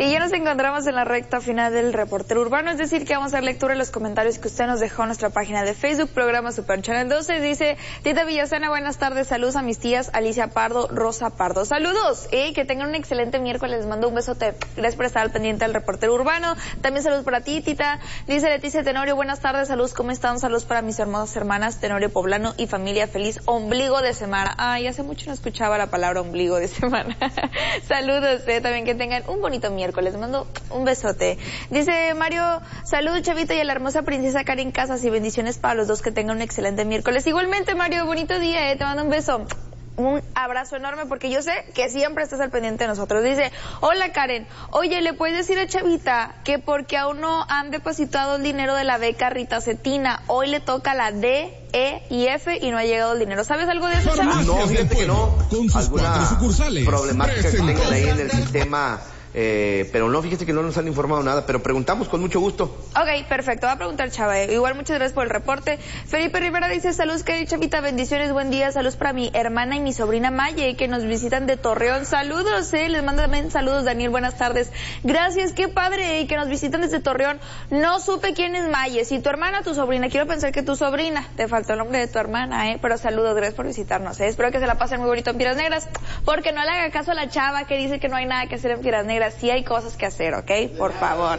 Y ya nos encontramos en la recta final del Reportero Urbano, es decir, que vamos a dar lectura de los comentarios que usted nos dejó en nuestra página de Facebook, programa Super Channel 12. Dice Tita Villasana, buenas tardes, saludos a mis tías Alicia Pardo, Rosa Pardo. Saludos, que tengan un excelente miércoles, les mando un besote. Gracias por estar al pendiente del Reportero Urbano. También saludos para ti, Tita. Dice Leticia Tenorio, buenas tardes, saludos, ¿cómo están? Saludos para mis hermosas hermanas Tenorio Poblano y familia, feliz ombligo de semana. Ay, hace mucho no escuchaba la palabra ombligo de semana. Saludos, también que tengan un bonito miércoles, les mando un besote. Dice Mario, saludos Chavita y a la hermosa princesa Karen Casas y bendiciones para los dos, que tengan un excelente miércoles. Igualmente Mario, bonito día, te mando un beso. Un abrazo enorme porque yo sé que siempre estás al pendiente de nosotros. Dice, hola Karen, oye, ¿le puedes decir a Chavita que porque aún no han depositado el dinero de la beca Rita Cetina, hoy le toca la D, E y F y no ha llegado el dinero? ¿Sabes algo de eso, Chava? No, fíjate que no. Alguna problemática que tengan ahí en el sistema. Pero no, fíjate que no nos han informado nada, pero preguntamos con mucho gusto. Ok, perfecto, va a preguntar Chava. Igual muchas gracias por el reporte. Felipe Rivera dice, saludos Karen, Chavita, bendiciones, buen día, saludos para mi hermana y mi sobrina Maye, que nos visitan de Torreón. Saludos, les mando también saludos Daniel, buenas tardes. Gracias, qué padre, que nos visitan desde Torreón. No supe quién es Maye, si tu hermana, tu sobrina, quiero pensar que tu sobrina, te faltó el nombre de tu hermana, pero saludos, gracias por visitarnos, Espero que se la pasen muy bonito en Piedras Negras, porque no le haga caso a la Chava que dice que no hay nada que hacer en Piedras Negras. Sí hay cosas que hacer, ¿ok? Por favor.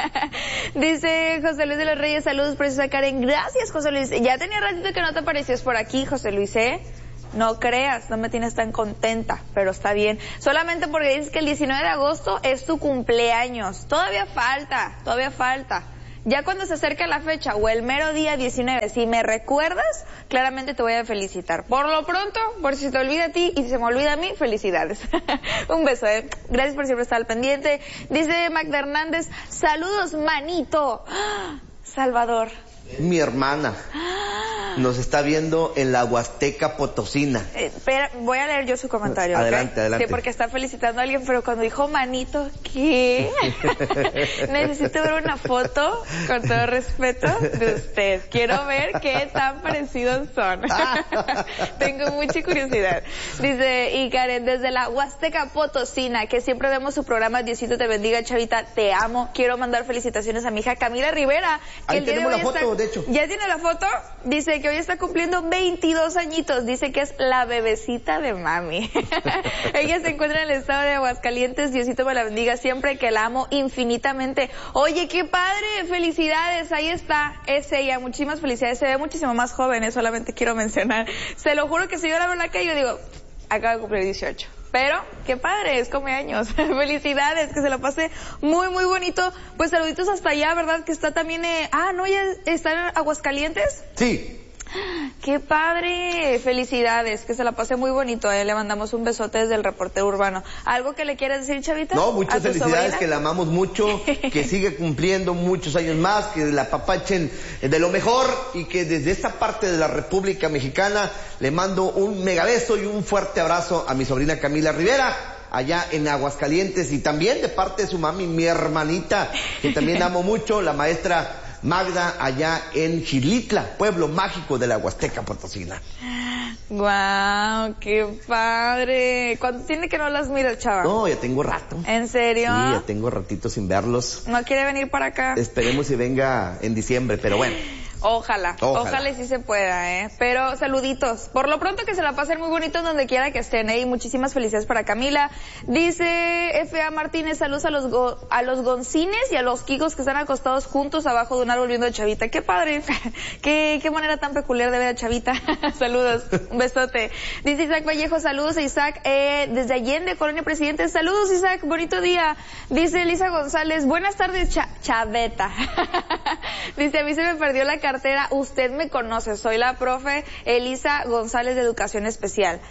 Dice José Luis de los Reyes, saludos, preciosa Karen. Gracias, José Luis. Ya tenía ratito que no te aparecías por aquí, José Luis, No creas, no me tienes tan contenta, pero está bien. Solamente porque dices que el 19 de agosto es tu cumpleaños. Todavía falta. Ya cuando se acerca la fecha o el mero día 19, si me recuerdas, claramente te voy a felicitar. Por lo pronto, por si te olvida a ti y si se me olvida a mí, felicidades. Un beso, Gracias por siempre estar al pendiente. Dice Magda Hernández, saludos, manito. Salvador. Mi hermana nos está viendo en la Huasteca Potosina. Espera, voy a leer yo su comentario. Adelante. Sí, porque está felicitando a alguien, pero cuando dijo manito, ¿qué? Necesito ver una foto, con todo respeto, de usted. Quiero ver qué tan parecidos son. Tengo mucha curiosidad. Dice, y Karen, desde la Huasteca Potosina, que siempre vemos su programa, Diosito te bendiga, Chavita, te amo. Quiero mandar felicitaciones a mi hija Camila Rivera. Que ahí tenemos la foto, de hecho. ¿Ya tiene la foto? Dice que hoy está cumpliendo 22 añitos. Dice que es la bebecita de mami. Ella se encuentra en el estado de Aguascalientes. Diosito me la bendiga siempre, que la amo infinitamente. Oye, qué padre, felicidades, ahí está, es ella, muchísimas felicidades. Se ve muchísimo más joven, solamente quiero mencionar. Se lo juro que si yo la veo en la calle, yo digo, acaba de cumplir 18. Pero, qué padre, es cumpleaños. Felicidades, que se la pase muy, muy bonito. Pues saluditos hasta allá, ¿verdad? Que está también, ya está en Aguascalientes. Sí. ¡Qué padre! Felicidades, que se la pase muy bonito, Le mandamos un besote desde el Reportero Urbano. ¿Algo que le quieras decir, Chavita? No, muchas felicidades, que la amamos mucho, que sigue cumpliendo muchos años más, que la apapachen de lo mejor y que desde esta parte de la República Mexicana le mando un mega beso y un fuerte abrazo a mi sobrina Camila Rivera, allá en Aguascalientes, y también de parte de su mami, mi hermanita, que también amo mucho, la maestra Magda, allá en Xilitla, pueblo mágico de la Huasteca Potosina. ¡Guau! ¡Qué padre! ¿Cuánto tiene que no las miras, Chava? No, ya tengo rato. ¿En serio? Sí, ya tengo ratito sin verlos. ¿No quiere venir para acá? Esperemos si venga en diciembre, pero bueno. Ojalá y sí se pueda, Pero saluditos. Por lo pronto que se la pasen muy bonito donde quiera que estén, Y muchísimas felicidades para Camila. Dice F.A. Martínez, saludos a los goncines y a los kikos que están acostados juntos abajo de un árbol viendo a Chavita. ¡Qué padre! qué manera tan peculiar de ver a Chavita. Saludos, un besote. Dice Isaac Vallejo, saludos a Isaac, desde Allende, Colonia Presidente. Saludos, Isaac, bonito día. Dice Elisa González, buenas tardes, Chaveta. Dice, a mí se me perdió la cartera, usted me conoce, soy la profe Elisa González de Educación Especial.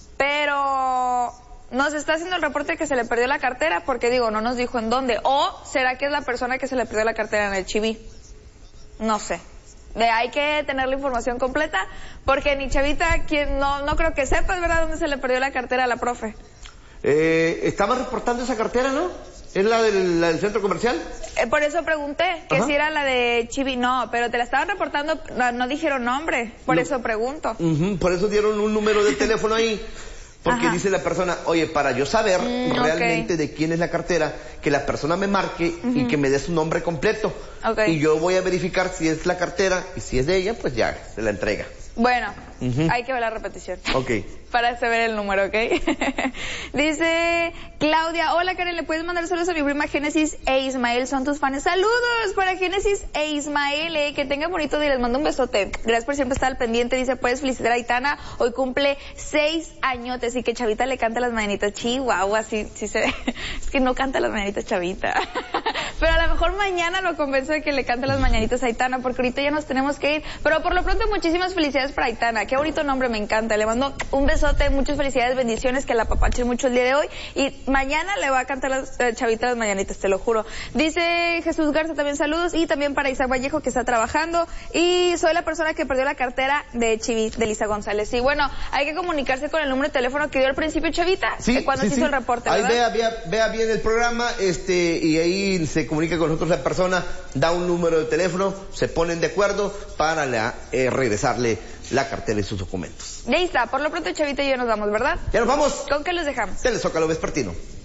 Pero nos está haciendo el reporte que se le perdió la cartera, porque no nos dijo en dónde. ¿O será que es la persona que se le perdió la cartera en el Chiví? No sé. Hay que tener la información completa, porque ni Chavita, quien no creo que sepa, ¿verdad?, dónde se le perdió la cartera a la profe. Estaba reportando esa cartera, ¿no? ¿Es la del centro comercial? Por eso pregunté, que si era la de Chivi. No, pero te la estaban reportando, no dijeron nombre, por eso pregunto. Por eso dieron un número de teléfono ahí. Porque Ajá. dice la persona, oye, para yo saber realmente de quién es la cartera, que la persona me marque y que me dé su nombre completo. Y yo voy a verificar si es la cartera y si es de ella, pues ya, se la entrega. Bueno, hay que ver la repetición. Ok. Para saber el número, ¿ok? Dice Claudia, hola Karen, ¿le puedes mandar saludos a mi prima Génesis e Ismael? Son tus fans. Saludos para Génesis e Ismael, que tengan bonito día, les mando un besote. Gracias por siempre estar al pendiente. Dice, puedes felicitar a Aitana, hoy cumple 6 añotes y que Chavita le canta las mañanitas. Chihuahua, sí se ve. Es que no canta las mañanitas Chavita. Pero a lo mejor mañana lo convenzo de que le cante las mañanitas a Aitana, porque ahorita ya nos tenemos que ir. Pero por lo pronto, muchísimas felicidades para Aitana. Qué bonito nombre, me encanta. Le mando un besote, muchas felicidades, bendiciones, que la apapachen mucho el día de hoy. Y mañana le va a cantar las Chavita las mañanitas, te lo juro. Dice Jesús Garza también saludos, y también para Isaac Vallejo, que está trabajando. Y soy la persona que perdió la cartera de Chivi, de Lisa González. Y bueno, hay que comunicarse con el número de teléfono que dio al principio Chavita, cuando se hizo el reporte, ¿verdad? Ahí vea bien el programa, y ahí se comunica con nosotros la persona, da un número de teléfono, se ponen de acuerdo para regresarle la cartera y sus documentos. Ya está, por lo pronto Chavita y yo nos vamos, ¿verdad? Ya nos vamos. ¿Con qué los dejamos? Telezócalo vespertino.